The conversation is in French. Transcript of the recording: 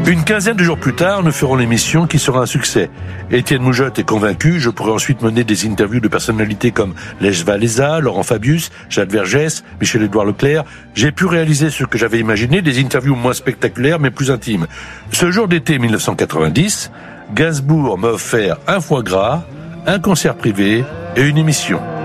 Une quinzaine de jours plus tard, nous ferons l'émission qui sera un succès. Étienne Moujotte est convaincu, je pourrai ensuite mener des interviews de personnalités comme Lech Walesa, Laurent Fabius, Jacques Vergès, Michel-Édouard Leclerc. J'ai pu réaliser ce que j'avais imaginé, des interviews moins spectaculaires mais plus intimes. Ce jour d'été 1990, Gainsbourg m'a offert un foie gras, un concert privé et une émission.